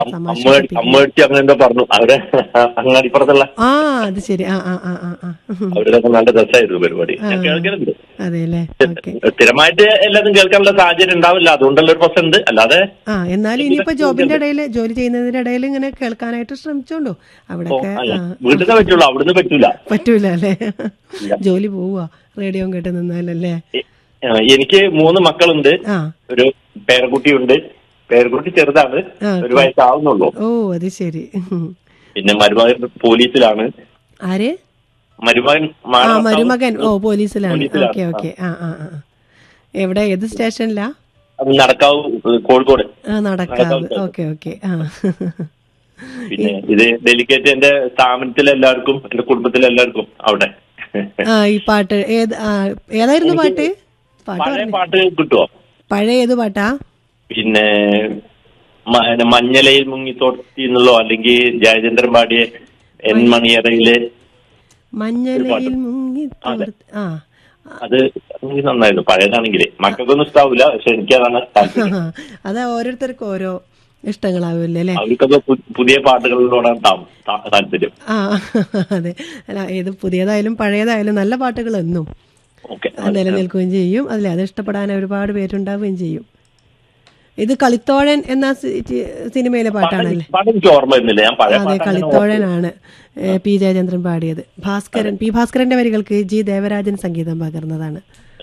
അമ്മേട്ടി അങ്ങനെ എന്തോ പറഞ്ഞു അവിടെ അങ്ങാടിപ്പുറത്തുള്ള. അത് ശരി. അവരുടെ നല്ല രസമായിരുന്നു പരിപാടി. ഞാൻ കേൾക്കുന്നുണ്ട്. അതെല്ലേ. സ്ഥിരമായിട്ട് എല്ലാതും കേൾക്കാനുള്ള സാഹചര്യം ഉണ്ടാവില്ല, അതുകൊണ്ടുള്ള ഒരു പ്രശ്നം ഉണ്ട്. അല്ലാതെ എന്നാലും ഇനിയിപ്പോ ജോബിന്റെ ഇടയിൽ, ജോലി ചെയ്യുന്നതിന്റെ ഇടയിൽ ഇങ്ങനെ കേൾക്കാനായിട്ട് ശ്രമിച്ചോണ്ടോ. അവിടെ വീട്ടിൽ പറ്റുള്ളൂ, അവിടുന്ന് പറ്റൂല അല്ലേ. ജോലി പോവുക റേഡിയോ കേട്ട് നിന്നാലല്ലേ. എനിക്ക് 3 മക്കളുണ്ട്. ഒരു പേരക്കുട്ടിയുണ്ട്. പേരക്കുട്ടി ചെറുതാണ്, 1 വയസ്സാവുന്നുള്ളൂ. ഓ അത് ശരി. പിന്നെ മരുമകൻ പോലീസിലാണ്. ആര്? മരുമകൻ. ഓ പോലീസിലാണ്. Okay okay. എവിടെ, ഏത് സ്റ്റേഷനിലാ? നടക്കാവ്, കോഴിക്കോട്. നടക്കാവ്. Okay okay. പിന്നെ ഇത് ഡെലിഗേറ്റ് എന്റെ സ്ഥാപനത്തിലെല്ലാവർക്കും, എന്റെ കുടുംബത്തിലെല്ലാവർക്കും അവിടെ. ഈ പാട്ട് ഏതായിരുന്നു പാട്ട്? പാട്ട് കിട്ടുവോ? പഴയ ഏത് പാട്ടാ? പിന്നെ മഞ്ഞലയിൽ മുങ്ങി തോർത്തി എന്നുള്ളോ, അല്ലെങ്കിൽ ജയചന്ദ്രൻ പാടിയ എൻ മണിയറയിലെ മഞ്ഞലയിൽ മുങ്ങി. അത് നന്നായിരുന്നു. പഴയതാണെങ്കിലേ മക്കൾക്കൊന്നും ഇഷ്ടാവില്ല, പക്ഷെ എനിക്കതാണ് താല്പര്യം. അത് ഓരോരുത്തർക്കും ഓരോ ഇഷ്ടങ്ങളാവില്ലേ അല്ലെ. അവർക്കത് പുതിയ പാട്ടുകളിലോടാണ് താല്പര്യം. അതെ. അല്ല, ഏത് പുതിയതായാലും പഴയതായാലും നല്ല പാട്ടുകൾ എന്നും നിലനിൽക്കുകയും ചെയ്യും. അതിൽ അത് ഇഷ്ടപ്പെടാൻ ഒരുപാട് പേരുണ്ടാവുകയും ചെയ്യും. ഇത് കളിത്തോഴൻ എന്ന സിനിമയിലെ പാട്ടാണല്ലേ? അതെ, കളിത്തോഴനാണ് പി ജയചന്ദ്രൻ പാടിയത്. പി ഭാസ്കരന്റെ വരികൾക്ക് ജി ദേവരാജൻ സംഗീതം പകർന്നതാണ്.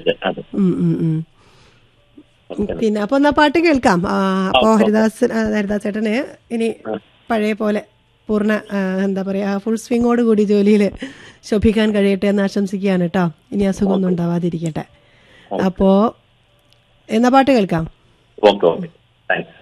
പിന്നെ അപ്പൊ എന്നാ പാട്ട് കേൾക്കാം. അപ്പോ ഹരിദാസ് ചേട്ടന് ഇനി പഴയ പോലെ പൂർണ്ണ എന്താ പറയാ ഫുൾ സ്വിങ്ങോട് കൂടി ജോലിയിൽ ശോഭിക്കാൻ കഴിയട്ടെ എന്ന് ആശംസിക്കുകയാണ് കേട്ടോ. ഇനി അസുഖമൊന്നും ഉണ്ടാവാതിരിക്കട്ടെ. അപ്പോ എന്നാ പാട്ട് കേൾക്കാം. Okay, thanks.